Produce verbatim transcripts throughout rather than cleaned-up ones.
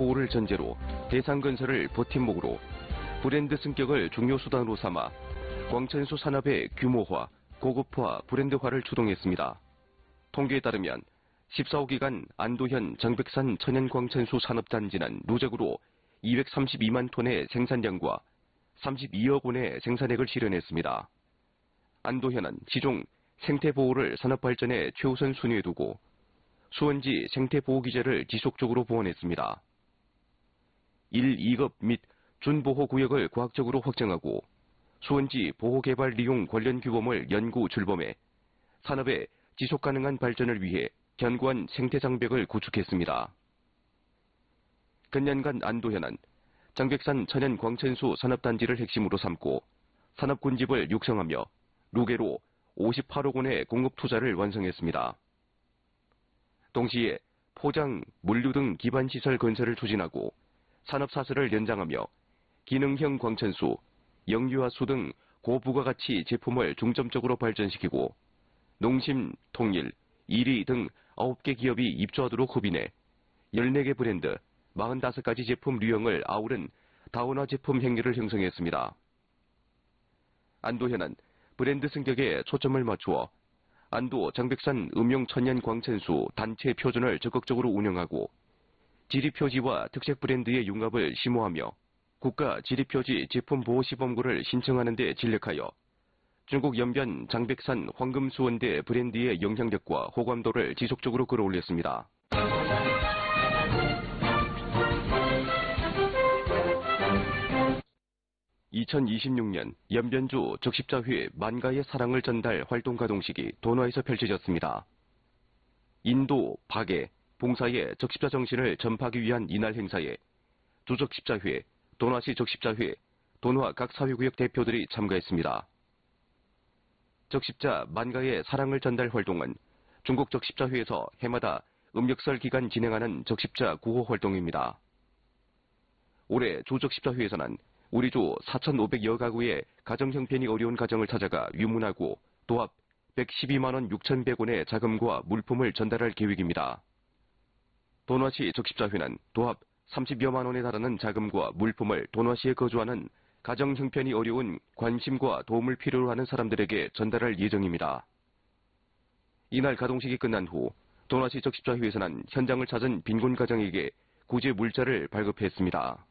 보호를 전제로 대상건설을 버팀목으로 브랜드 승격을 중요 수단으로 삼아 광천수 산업의 규모화, 고급화, 브랜드화를 추동했습니다. 통계에 따르면 십사 호기간 안도현 장백산 천연광천수 산업단지는 누적으로 이백삼십이만 톤의 생산량과 삼십이억 원의 생산액을 실현했습니다. 안도현은 시종 생태보호를 산업발전의 최우선 순위에 두고 수원지 생태보호기제를 지속적으로 보완했습니다. 일, 이급 및 준보호구역을 과학적으로 확정하고 수원지 보호개발 이용 관련 규범을 연구 출범해 산업의 지속가능한 발전을 위해 견고한 생태장벽을 구축했습니다. 근년간 안도현은 장백산 천연광천수 산업단지를 핵심으로 삼고 산업군집을 육성하며 루게로 오십팔억 원의 공급 투자를 완성했습니다. 동시에 포장, 물류 등 기반시설 건설을 추진하고 산업사슬을 연장하며 기능형 광천수, 영유아수 등 고부가가치 제품을 중점적으로 발전시키고 농심, 통일, 이리 등 아홉 개 기업이 입주하도록 흡인해 열네 개 브랜드, 사십오 가지 제품 류형을 아우른 다원화 제품 행렬을 형성했습니다. 안도현은 브랜드 승격에 초점을 맞추어 안도 장백산 음용 천연 광천수 단체 표준을 적극적으로 운영하고 지리표지와 특색 브랜드의 융합을 심호하며 국가 지리표지 제품 보호 시범구를 신청하는 데 진력하여 중국 연변 장백산 황금수원대 브랜드의 영향력과 호감도를 지속적으로 끌어올렸습니다. 이천이십육 년 연변주 적십자회 만가의 사랑을 전달 활동 가동식이 도노에서 펼쳐졌습니다. 인도, 박해, 봉사의 적십자 정신을 전파하기 위한 이날 행사에 주적십자회, 도노시 적십자회, 도노아 각 사회구역 대표들이 참가했습니다. 적십자 만가의 사랑을 전달 활동은 중국 적십자회에서 해마다 음력설 기간 진행하는 적십자 구호 활동입니다. 올해 주적십자회에서는 우리 주 사천오백여 가구의 가정 형편이 어려운 가정을 찾아가 유문하고 도합 백십이만 원 육천백 원의 자금과 물품을 전달할 계획입니다. 도노시 적십자회는 도합 삼십여만 원에 달하는 자금과 물품을 도노시에 거주하는 가정 형편이 어려운 관심과 도움을 필요로 하는 사람들에게 전달할 예정입니다. 이날 가동식이 끝난 후 도노시 적십자회에서는 현장을 찾은 빈곤 가정에게 구제 물자를 발급했습니다.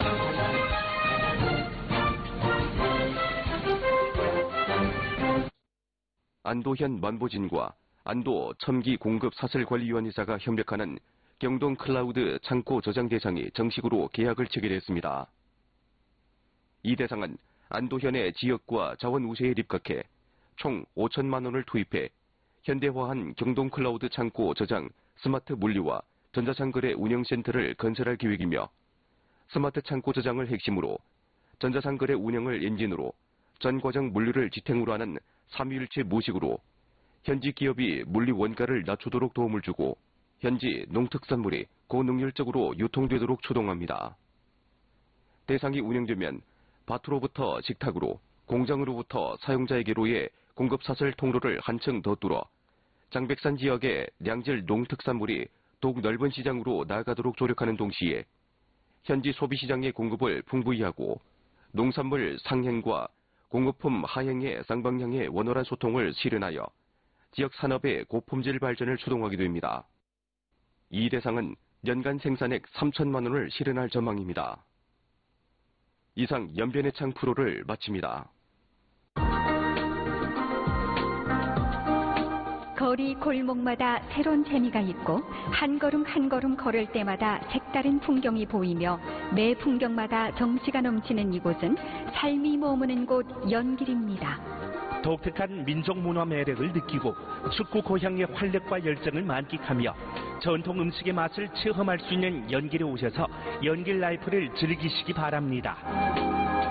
안도현 만보진과 안도 첨기 공급 사슬관리위원회사가 협력하는 경동 클라우드 창고 저장 대상이 정식으로 계약을 체결했습니다. 이 대상은 안도현의 지역과 자원 우세에 입각해 총 오천만 원을 투입해 현대화한 경동 클라우드 창고 저장 스마트 물류와 전자상거래 운영센터를 건설할 계획이며 스마트 창고 저장을 핵심으로 전자상거래 운영을 엔진으로 전 과정 물류를 지탱으로 하는 삼위일체 무식으로 현지 기업이 물류 원가를 낮추도록 도움을 주고 현지 농특산물이 고능률적으로 유통되도록 추동합니다. 대상이 운영되면 밭으로부터 식탁으로, 공장으로부터 사용자에게로의 공급사슬 통로를 한층 더 뚫어 장백산 지역의 량질 농특산물이 더욱 넓은 시장으로 나아가도록 조력하는 동시에 현지 소비시장의 공급을 풍부히 하고 농산물 상행과 공급품 하행의 쌍방향의 원활한 소통을 실현하여 지역 산업의 고품질 발전을 추동하게 됩니다. 이 대상은 연간 생산액 삼천만 원을 실현할 전망입니다. 이상 연변의 창 프로를 마칩니다. 거리 골목마다 새로운 재미가 있고 한 걸음 한 걸음 걸을 때마다 색다른 풍경이 보이며 매 풍경마다 정취가 넘치는 이곳은 삶이 머무는 곳 연길입니다. 독특한 민족 문화 매력을 느끼고 축구 고향의 활력과 열정을 만끽하며 전통 음식의 맛을 체험할 수 있는 연길에 오셔서 연길 라이프를 즐기시기 바랍니다.